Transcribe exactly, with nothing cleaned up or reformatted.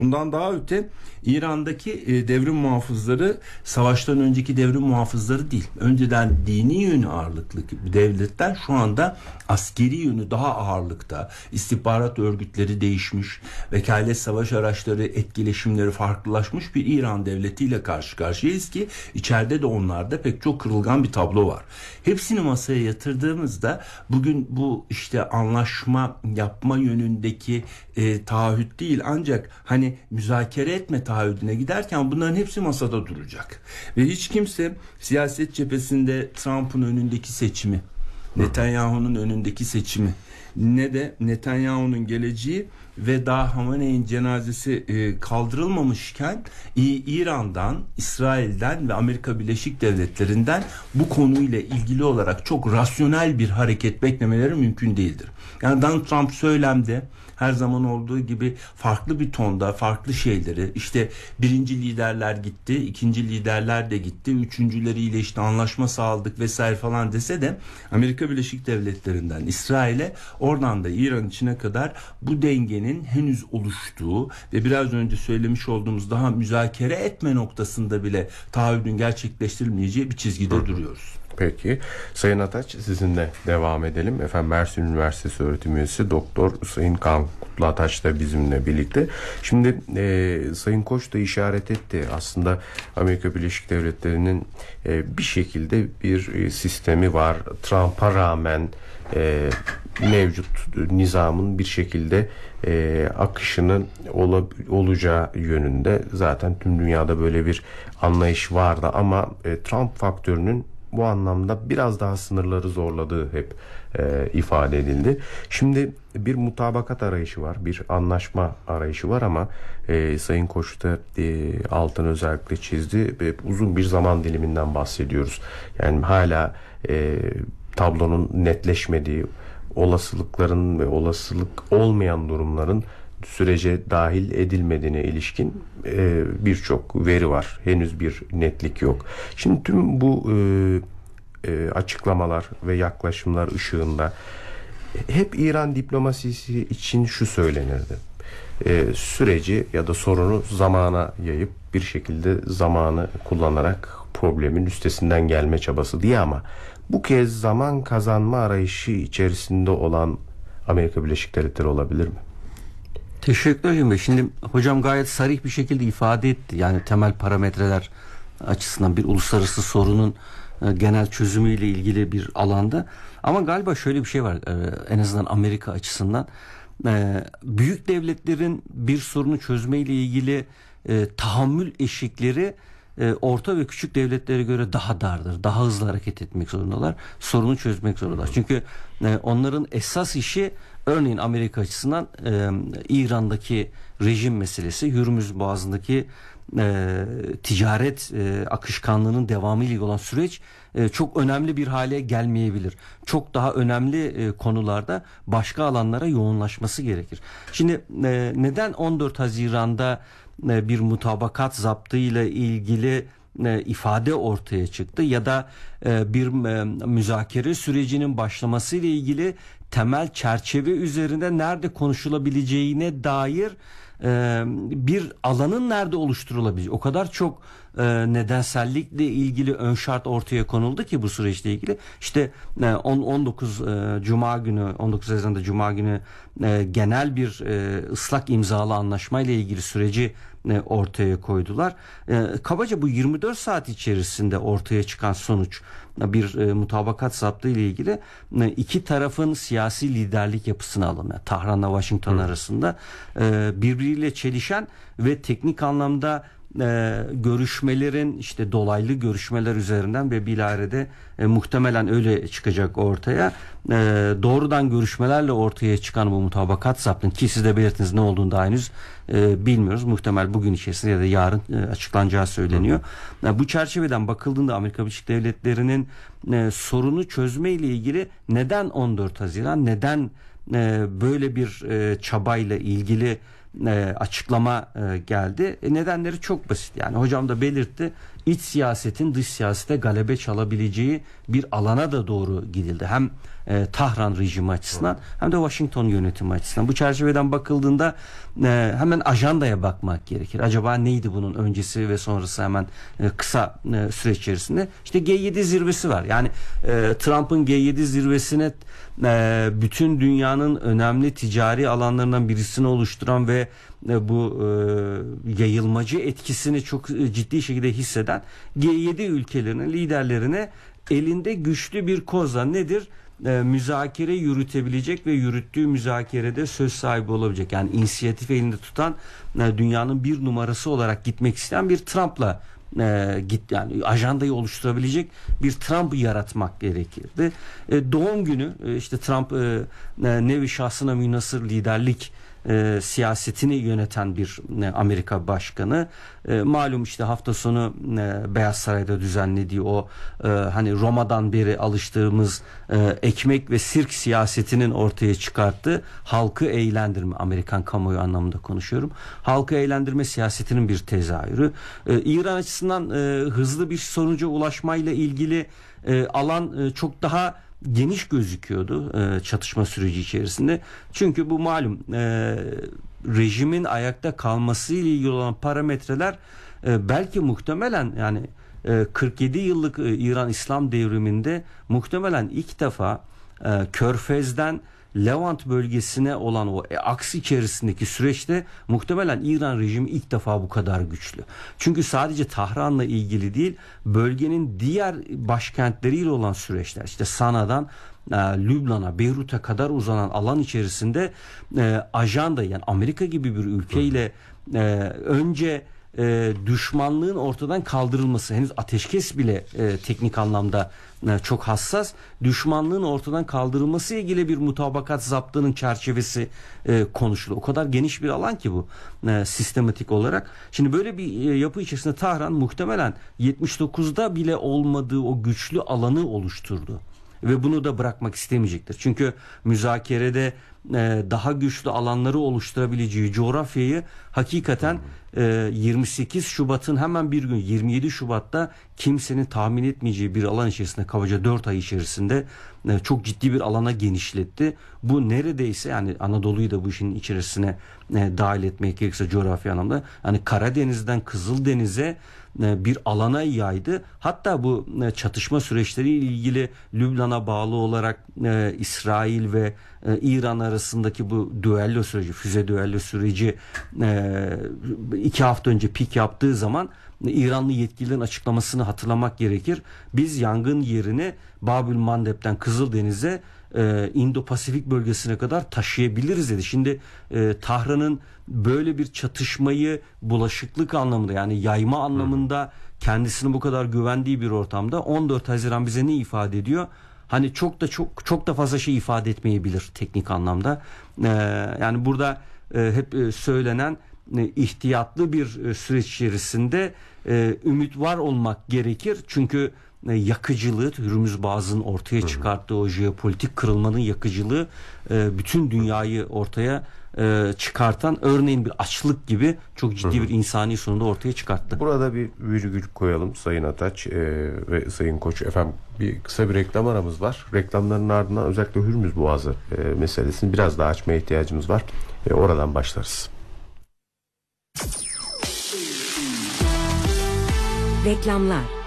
Bundan daha öte İran'daki e, devrim muhafızları savaştan önceki devrim muhafızları değil. Önceden dini yönü ağırlıklı devletler şu anda askeri yönü daha ağırlıkta. İstihbarat örgütleri değişmiş, vekalet savaş araçları etkileşimleri farklılaşmış bir İran devletiyle karşı karşıyayız ki içeride de onlarda pek çok kırılgan bir tablo var. Hepsini masaya yatırdığımızda bugün bu işte anlaşma yapma yönündeki e, taahhüt değil, ancak hani müzakere etme taahhüdüne giderken bunların hepsi masada duracak. Ve hiç kimse siyaset cephesinde Trump'ın önündeki seçimi, Netanyahu'nun önündeki seçimi, ne de Netanyahu'nun geleceği ve daha Hamaney'in cenazesi e, kaldırılmamışken İran'dan, İsrail'den ve Amerika Birleşik Devletleri'nden bu konuyla ilgili olarak çok rasyonel bir hareket beklemeleri mümkün değildir. Yani Donald Trump söylemde her zaman olduğu gibi farklı bir tonda farklı şeyleri, işte birinci liderler gitti, ikinci liderler de gitti, üçüncüleriyle işte anlaşma sağladık vesaire falan dese de Amerika Birleşik Devletleri'nden İsrail'e, oradan da İran içine kadar bu dengenin henüz oluştuğu ve biraz önce söylemiş olduğumuz daha müzakere etme noktasında bile taahhüdün gerçekleştirilmeyeceği bir çizgide Hı. duruyoruz. Peki. Sayın Ataç, sizinle devam edelim. Efendim, Mersin Üniversitesi öğretim üyesi Doktor Sayın Kaan Kutlu Ataç da bizimle birlikte. Şimdi e, Sayın Koç da işaret etti. Aslında Amerika Birleşik Devletleri'nin e, bir şekilde bir e, sistemi var. Trump'a rağmen e, mevcut nizamın bir şekilde e, akışının ola, olacağı yönünde. Zaten tüm dünyada böyle bir anlayış vardı ama e, Trump faktörünün bu anlamda biraz daha sınırları zorladığı hep e, ifade edildi. Şimdi bir mutabakat arayışı var, bir anlaşma arayışı var ama e, Sayın Koç da e, altını özellikle çizdi ve uzun bir zaman diliminden bahsediyoruz. Yani hala e, tablonun netleşmediği, olasılıkların ve olasılık olmayan durumların sürece dahil edilmediğine ilişkin e, birçok veri var. Henüz bir netlik yok. Şimdi tüm bu e, e, açıklamalar ve yaklaşımlar ışığında hep İran diplomasisi için şu söylenirdi. E, süreci ya da sorunu zamana yayıp bir şekilde zamanı kullanarak problemin üstesinden gelme çabası diye, ama bu kez zaman kazanma arayışı içerisinde olan Amerika Birleşik Devletleri olabilir mi? Teşekkür ederim. Şimdi hocam gayet sarih bir şekilde ifade etti. Yani temel parametreler açısından bir uluslararası sorunun e, genel çözümüyle ilgili bir alanda. Ama galiba şöyle bir şey var, e, en azından Amerika açısından. E, büyük devletlerin bir sorunu çözmeyle ilgili e, tahammül eşikleri e, orta ve küçük devletlere göre daha dardır. Daha hızlı hareket etmek zorundalar. Sorunu çözmek zorundalar. Çünkü e, onların esas işi, örneğin Amerika açısından e, İran'daki rejim meselesi, Hürmüz Boğazı'ndaki e, ticaret e, akışkanlığının devamı ile olan süreç e, çok önemli bir hale gelmeyebilir. Çok daha önemli e, konularda başka alanlara yoğunlaşması gerekir. Şimdi e, neden on dört Haziran'da e, bir mutabakat zaptıyla ilgili e, ifade ortaya çıktı ya da e, bir e, müzakere sürecinin başlaması ile ilgili temel çerçeve üzerinde nerede konuşulabileceğine dair e, bir alanın nerede oluşturulabileceği, o kadar çok e, nedensellikle ilgili ön şart ortaya konuldu ki bu süreçle ilgili. İşte e, on dokuz e, Cuma günü, on dokuz Haziran'da Cuma günü e, genel bir e, ıslak imzalı anlaşma ile ilgili süreci e, ortaya koydular. E, kabaca bu yirmi dört saat içerisinde ortaya çıkan sonuç, bir e, mutabakat zaptı ile ilgili e, iki tarafın siyasi liderlik yapısını alın. Yani Tahran'la Washington Hı. arasında e, birbiriyle çelişen ve teknik anlamda e, görüşmelerin, işte dolaylı görüşmeler üzerinden ve bilahare e, muhtemelen öyle çıkacak ortaya. E, doğrudan görüşmelerle ortaya çıkan bu mutabakat zaptın, ki siz de belirttiniz ne olduğunu daha henüz e, bilmiyoruz. Muhtemel bugün içerisinde ya da yarın e, açıklanacağı söyleniyor. E, bu çerçeveden bakıldığında Amerika Birleşik Devletleri'nin e, sorunu çözme ile ilgili neden on dört Haziran, neden e, böyle bir e, çabayla ilgili e, açıklama e, geldi? E, nedenleri çok basit. Yani hocam da belirtti. İç siyasetin dış siyasete galebe çalabileceği bir alana da doğru gidildi. Hem e, Tahran rejimi açısından hem de Washington yönetimi açısından. Bu çerçeveden bakıldığında e, hemen ajandaya bakmak gerekir. Acaba neydi bunun öncesi ve sonrası, hemen e, kısa e, süreç içerisinde? İşte G yedi zirvesi var. Yani e, Trump'ın G yedi zirvesine e, bütün dünyanın önemli ticari alanlarından birisini oluşturan ve e, bu e, yayılmacı etkisini çok e, ciddi şekilde hisseden G yedi ülkelerinin liderlerine elinde güçlü bir kozla nedir? E, müzakere yürütebilecek ve yürüttüğü müzakerede söz sahibi olabilecek. Yani inisiyatif elinde tutan, e, dünyanın bir numarası olarak gitmek isteyen bir Trump'la e, git yani ajandayı oluşturabilecek bir Trump'ı yaratmak gerekirdi. E, doğum günü e, işte Trump e, nevi şahsına münhasır liderlik E, siyasetini yöneten bir e, Amerika başkanı. E, malum işte hafta sonu e, Beyaz Saray'da düzenlediği o e, hani Roma'dan beri alıştığımız e, ekmek ve sirk siyasetinin ortaya çıkarttığı halkı eğlendirme, Amerikan kamuoyu anlamında konuşuyorum, halkı eğlendirme siyasetinin bir tezahürü. E, İran açısından e, hızlı bir sonuca ulaşmayla ilgili e, alan e, çok daha geniş gözüküyordu e, çatışma süreci içerisinde. Çünkü bu malum e, rejimin ayakta kalması ile ilgili olan parametreler e, belki muhtemelen yani e, kırk yedi yıllık e, İran İslam devriminde muhtemelen ilk defa e, Körfez'den Levant bölgesine olan o e, aks içerisindeki süreçte muhtemelen İran rejimi ilk defa bu kadar güçlü. Çünkü sadece Tahran'la ilgili değil, bölgenin diğer başkentleriyle olan süreçler, işte Sana'dan e, Lübnan'a, Beyrut'a kadar uzanan alan içerisinde e, ajanda, yani Amerika gibi bir ülkeyle e, önce e, düşmanlığın ortadan kaldırılması, henüz ateşkes bile e, teknik anlamda e, çok hassas, düşmanlığın ortadan kaldırılması ile ilgili bir mutabakat zaptının çerçevesi e, konuşuluyor. O kadar geniş bir alan ki bu e, sistematik olarak. Şimdi böyle bir e, yapı içerisinde Tahran muhtemelen yetmiş dokuzda bile olmadığı o güçlü alanı oluşturdu. Ve bunu da bırakmak istemeyecektir. Çünkü müzakerede e, daha güçlü alanları oluşturabileceği coğrafyayı hakikaten e, yirmi sekiz Şubat'ın hemen bir gün, yirmi yedi Şubat'ta kimsenin tahmin etmeyeceği bir alan içerisinde, kabaca dört ay içerisinde e, çok ciddi bir alana genişletti. Bu neredeyse, yani Anadolu'yu da bu işin içerisine e, dahil etmek gerekirse coğrafya anlamda, yani Karadeniz'den Kızıldeniz'e bir alana yaydı. Hatta bu çatışma süreçleriyle ilgili Lübnan'a bağlı olarak e, İsrail ve e, İran arasındaki bu düello süreci, füze düello süreci e, iki hafta önce pik yaptığı zaman İranlı yetkililerin açıklamasını hatırlamak gerekir. Biz yangın yerini Babül Mandeb'den Kızıldeniz'e, e, İndo-Pasifik bölgesine kadar taşıyabiliriz dedi. Şimdi e, Tahran'ın böyle bir çatışmayı bulaşıklık anlamında, yani yayma anlamında kendisini bu kadar güvendiği bir ortamda on dört Haziran bize ne ifade ediyor? Hani çok da çok çok da fazla şey ifade etmeyebilir teknik anlamda. E, yani burada e, hep e, söylenen e, ihtiyatlı bir e, süreç içerisinde e, ümit var olmak gerekir. Çünkü e, yakıcılığı, Hürmüzbaz'ın ortaya çıkarttığı o jeopolitik kırılmanın yakıcılığı e, bütün dünyayı ortaya e, çıkartan, örneğin bir açlık gibi çok ciddi hı hı. bir insani sorunu ortaya çıkarttı. Burada bir virgül koyalım Sayın Ataç e, ve Sayın Koç. Efendim, bir kısa bir reklam aramız var. Reklamların ardından özellikle Hürmüzboğazı e, meselesini biraz daha açmaya ihtiyacımız var. E, oradan başlarız. Reklamlar.